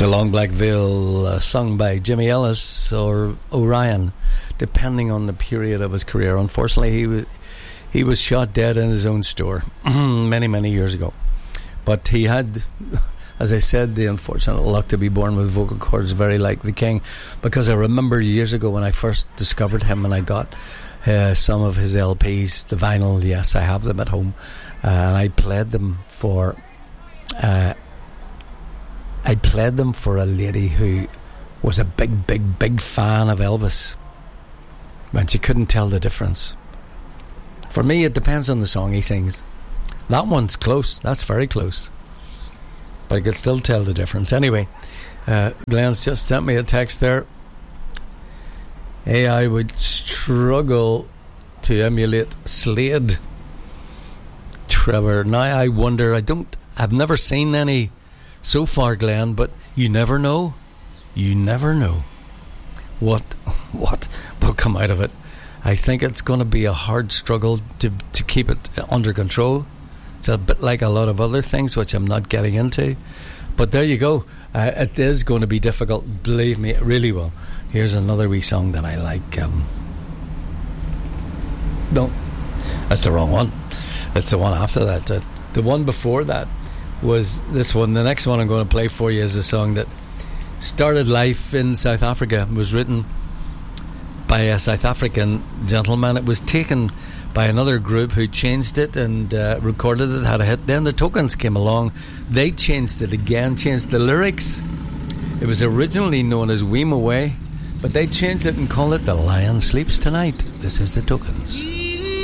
The Long Black Veil, sung by Jimmy Ellis or Orion, depending on the period of his career. Unfortunately, he was shot dead in his own store many years ago. But he had, as I said, the unfortunate luck to be born with vocal cords very like the King, because I remember years ago when I first discovered him and I got some of his LPs, the vinyl. Yes, I have them at home, and I played them for a lady who was a big fan of Elvis, and she couldn't tell the difference. For me, it depends on the song he sings. That one's close, that's very close, but I could still tell the difference. Anyway, Glenn's just sent me a text there. AI would struggle to emulate Slade. Trevor, now I wonder, I've never seen any so far, Glenn, but you never know. You never know what will come out of it. I think it's going to be a hard struggle to keep it under control. It's a bit like a lot of other things which I'm not getting into, but there you go. It is going to be difficult, believe me, it really will. Here's another wee song that I like. No, that's the wrong one. It's the one after that. The one before that was this one. The next one I'm going to play for you is a song that started life in South Africa. It was written by a South African gentleman. It was taken by another group who changed it and recorded it, had a hit. Then the Tokens came along. They changed it again, changed the lyrics. It was originally known as Weem Away, but they changed it and called it The Lion Sleeps Tonight. This is the Tokens.